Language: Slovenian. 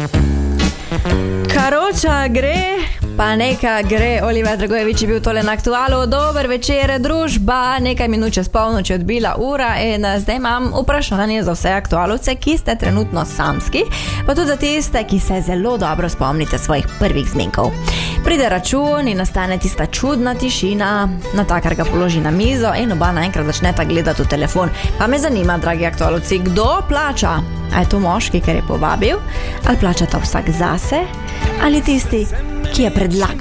Karoča gre, pa neka gre. Oliver Dragojevič je bil tole na Aktualu. Dober večer, družba. Nekaj minut čez polnoč je odbila ura in zdaj imam vprašanje za vse aktualovce, ki ste trenutno samski, pa tudi za tiste, ki se zelo dobro spomnite svojih prvih zmenkov. Pride račun in nastane tista čudna tišina, natakar ga položi na mizo in oba naenkrat začneta gledati v telefon. Pa me zanima, dragi aktualovci, kdo plača? A je to moški, ker je povabil? Ali plačata vsak zase? Ali tisti, ki je predlagal?